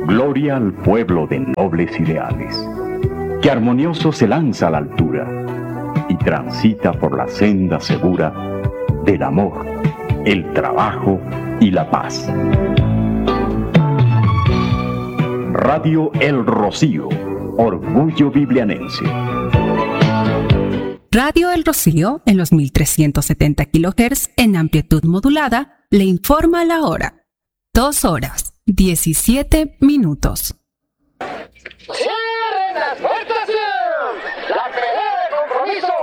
Gloria al pueblo de nobles ideales, que armonioso se lanza a la altura y transita por la senda segura del amor, el trabajo y la paz. Radio El Rocío, orgullo biblianense. Radio El Rocío, en los 1370 kHz en amplitud modulada, le informa la hora. 2 horas, 17 minutos.